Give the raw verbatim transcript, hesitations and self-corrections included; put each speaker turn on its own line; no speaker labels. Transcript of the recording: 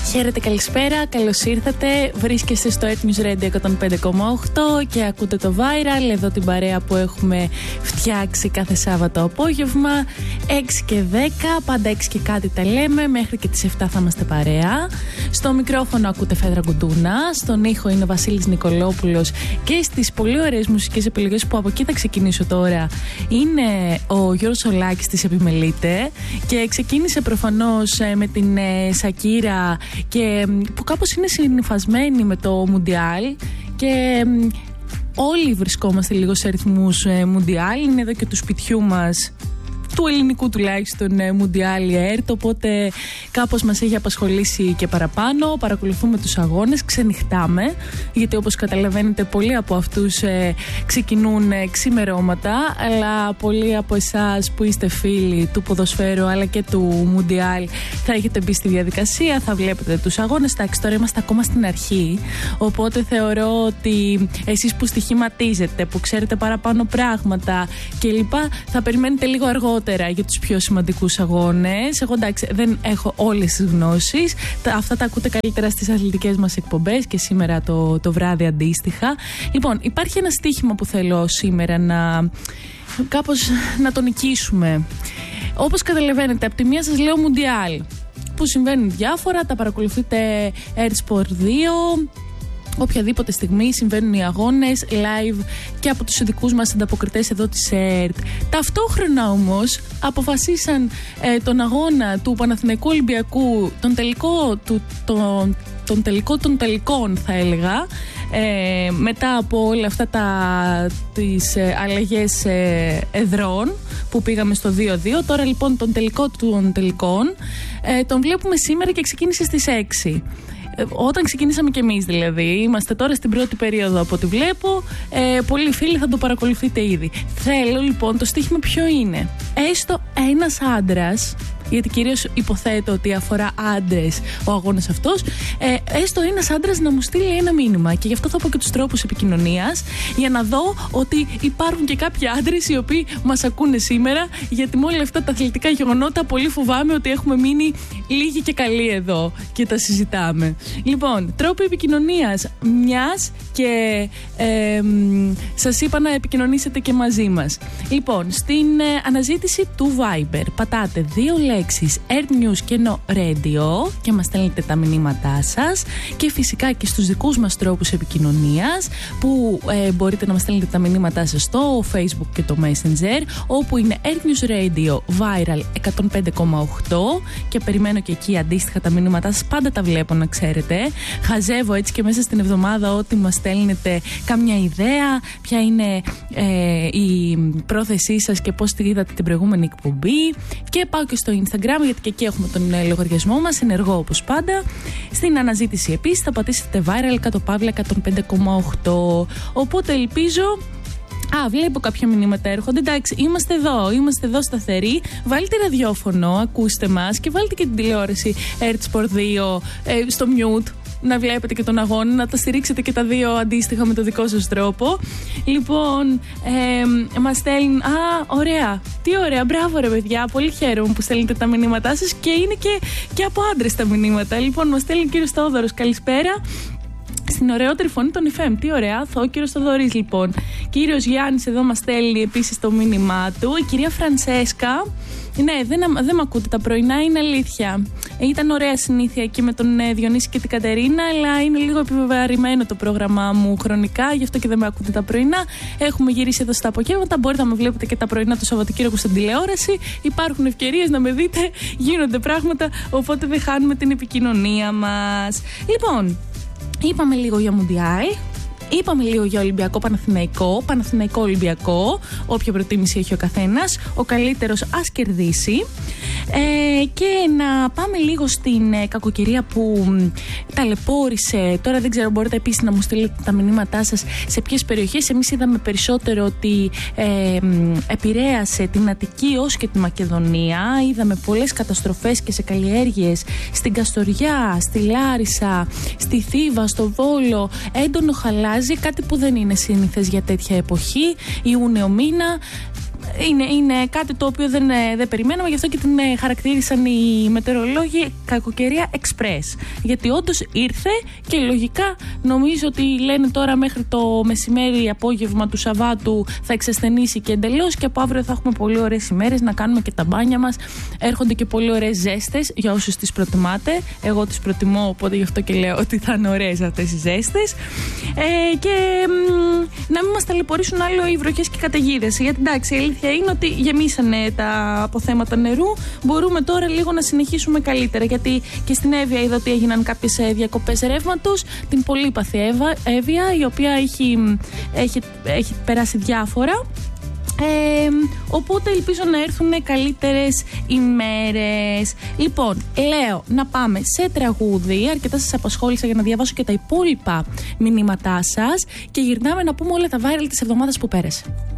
Χαίρετε, καλησπέρα, καλώς ήρθατε. Βρίσκεστε στο Earth News Radio εκατόν πέντε κόμμα οκτώ και ακούτε το Viral, εδώ την παρέα που έχουμε φτιάξει κάθε Σάββατο απόγευμα. έξι και δέκα, πάντα έξι και κάτι τα λέμε, μέχρι και τις επτά θα είμαστε παρέα. Στο μικρόφωνο ακούτε Φέδρα Κουντούνα, στον ήχο είναι ο Βασίλης Νικολόπουλος και στις πολύ ωραίες μουσικές επιλογές που από εκεί θα ξεκινήσω τώρα είναι ο Γιώργος Σολάκης της Επιμελείται και ξεκίνησε προφανώς με την Σακύρα και που κάπως είναι συνυφασμένη με το Μουντιάλ και όλοι βρισκόμαστε λίγο σε αριθμούς Μουντιάλ, είναι εδώ και του σπιτιού μας, του ελληνικού τουλάχιστον Μουντιάλ ΕΡΤ, οπότε κάπως μας έχει απασχολήσει και παραπάνω. Παρακολουθούμε τους αγώνες, ξενυχτάμε, γιατί όπως καταλαβαίνετε πολλοί από αυτούς ε, ξεκινούν ε, ξημερώματα, αλλά πολλοί από εσάς που είστε φίλοι του ποδοσφαίρου αλλά και του Μουντιάλ θα έχετε μπει στη διαδικασία, θα βλέπετε τους αγώνες. Εντάξει, τώρα είμαστε ακόμα στην αρχή, οπότε θεωρώ ότι εσείς που στοιχηματίζετε, που ξέρετε παραπάνω πράγματα κλπ, θα περιμένετε λίγο αργότερα για τους πιο σημαντικούς αγώνες. Εγώ εντάξει δεν έχω όλες τις γνώσεις. Τα, αυτά τα ακούτε καλύτερα στις αθλητικές μας εκπομπές και σήμερα το, το βράδυ αντίστοιχα. Λοιπόν, υπάρχει ένα στοίχημα που θέλω σήμερα να κάπως να το νικήσουμε. Όπως καταλαβαίνετε, από τη μία σας λέω Μουντιάλ, που συμβαίνουν διάφορα, τα παρακολουθείτε Earth δύο. Οποιαδήποτε στιγμή συμβαίνουν οι αγώνες live και από τους ειδικούς μας ανταποκριτές εδώ της ΕΡΤ. Ταυτόχρονα όμως αποφασίσαν ε, τον αγώνα του Παναθηναϊκού Ολυμπιακού, τον τελικό, του, τον, τον τελικό των τελικών θα έλεγα, ε, μετά από όλα αυτά τα, τις ε, αλλαγές ε, εδρών που πήγαμε στο δύο δύο. Τώρα λοιπόν τον τελικό των τελικών ε, τον βλέπουμε σήμερα και ξεκίνησε στις έξι. Όταν ξεκινήσαμε κι εμείς δηλαδή, είμαστε τώρα στην πρώτη περίοδο από ό,τι βλέπω, ε, πολλοί φίλοι θα το παρακολουθείτε ήδη. Θέλω λοιπόν το στοίχημα ποιο είναι. Έστω ένας άντρας, γιατί κυρίως υποθέτω ότι αφορά άντρες ο αγώνας αυτός, ε, έστω ένας άντρας να μου στείλει ένα μήνυμα. Και γι' αυτό θα πω και τους τρόπους επικοινωνίας, για να δω ότι υπάρχουν και κάποιοι άντρες οι οποίοι μας ακούνε σήμερα, γιατί με όλα αυτά τα αθλητικά γεγονότα πολύ φοβάμαι ότι έχουμε μείνει λίγοι και καλοί εδώ και τα συζητάμε. Λοιπόν, τρόποι επικοινωνίας, μιας και ε, σας είπα να επικοινωνήσετε και μαζί μας. Λοιπόν, στην ε, αναζήτηση του Viber πατάτε δύο λέξεις Earth News και No Radio και μας στέλνετε τα μηνύματά σας, και φυσικά και στους δικούς μας τρόπους επικοινωνίας που ε, μπορείτε να μας στέλνετε τα μηνύματά σας στο Facebook και το Messenger, όπου είναι Earth News Radio Viral εκατόν πέντε κόμμα οκτώ και περιμένω και εκεί αντίστοιχα τα μηνύματά σας, πάντα τα βλέπω να ξέρετε. Χαζεύω έτσι και μέσα στην εβδομάδα ότι μας στέλνετε καμιά ιδέα, ποια είναι ε, η πρόθεσή σας και πώς τη είδατε την προηγούμενη εκπομπή, και πάω και στο Instagram, γιατί και εκεί έχουμε τον ε, λογαριασμό μας, ενεργό όπως πάντα. Στην αναζήτηση επίσης θα πατήσετε Viral κάτω παύλα εκατόν πέντε κόμμα οκτώ, οπότε ελπίζω. Α, βλέπω κάποια μηνύματα έρχονται. Εντάξει, είμαστε εδώ, είμαστε εδώ σταθεροί. Βάλτε ραδιόφωνο, ακούστε μας, και βάλτε και την τηλεόραση Earth δύο ε, στο mute, να βλέπετε και τον αγώνα, να τα στηρίξετε και τα δύο αντίστοιχα με το δικό σας τρόπο. Λοιπόν, ε, μας στέλνουν. Α, ωραία. Τι ωραία, μπράβο ρε παιδιά. Πολύ χαίρομαι που στέλνετε τα μηνύματά σας, και είναι και, και από άντρες τα μηνύματα. Λοιπόν, μας στέλνει ο κύριος Θόδωρος. Καλησπέρα. Στην ωραιότερη φωνή των εφ εμ. Τι ωραία, ο κύριος Θοδωρής λοιπόν. Κύριος Γιάννης εδώ μας στέλνει επίσης το μήνυμά του. Η κυρία Φραντσέσκα. Ναι, δεν, δεν με ακούτε τα πρωινά, είναι αλήθεια. Ήταν ωραία συνήθεια εκεί με τον ε, Διονύση και την Κατερίνα, αλλά είναι λίγο επιβαρημένο το πρόγραμμά μου χρονικά, γι' αυτό και δεν με ακούτε τα πρωινά. Έχουμε γυρίσει εδώ στα απογεύματα. Μπορείτε να με βλέπετε και τα πρωινά το Σαββατοκύριακο στην τηλεόραση. Υπάρχουν ευκαιρίες να με δείτε, γίνονται πράγματα, οπότε δεν χάνουμε την επικοινωνία μας. Λοιπόν, είπαμε λίγο για Μουντιάλ, είπαμε λίγο για Ολυμπιακό Παναθηναϊκό, Παναθηναϊκό Ολυμπιακό, όποια προτίμηση έχει ο καθένας, ο καλύτερος ας κερδίσει. Ε, και να πάμε λίγο στην ε, κακοκαιρία που μ, ταλαιπώρησε. Τώρα δεν ξέρω, μπορείτε επίσης να μου στείλετε τα μηνύματά σας σε ποιες περιοχές. Εμείς είδαμε περισσότερο ότι ε, μ, επηρέασε την Αττική ως και τη Μακεδονία. Είδαμε πολλές καταστροφές και σε καλλιέργειες στην Καστοριά, στη Λάρισα, στη Θήβα, στο Βόλο. Έντονο χαλάζι, κάτι που δεν είναι σύνηθες για τέτοια εποχή, Ιούνιο μήνα. είναι, είναι κάτι το οποίο δεν, δεν περιμέναμε, γι' αυτό και την χαρακτήρισαν οι μετεωρολόγοι κακοκαιρία express. Γιατί όντως ήρθε και λογικά νομίζω ότι λένε τώρα μέχρι το μεσημέρι, απόγευμα του Σαββάτου θα εξασθενήσει και εντελώς, και από αύριο θα έχουμε πολύ ωραίες ημέρες να κάνουμε και τα μπάνια μας. Έρχονται και πολύ ωραίες ζέστες για όσους τις προτιμάτε. Εγώ τις προτιμώ, οπότε γι' αυτό και λέω ότι θα είναι ωραίες αυτές οι ζέστες. Ε, και μ, να μην μας ταλαιπωρήσουν άλλο οι βροχές και καταιγίδες. Γιατί εντάξει, η αλήθεια είναι ότι γεμίσανε τα αποθέματα νερού. Μπορούμε τώρα λίγο να συνεχίσουμε καλύτερα. Γιατί και στην Εύβοια είδα ότι έγιναν κάποιες διακοπές ρεύματος. Την πολύπαθη Εύβοια, η οποία έχει, έχει, έχει περάσει διάφορα. Ε, οπότε ελπίζω να έρθουν καλύτερες ημέρες. Λοιπόν, λέω να πάμε σε τραγούδι. Αρκετά σας απασχόλησα για να διαβάσω και τα υπόλοιπα μηνύματά σας. Και γυρνάμε να πούμε όλα τα viral της εβδομάδας που πέρασε.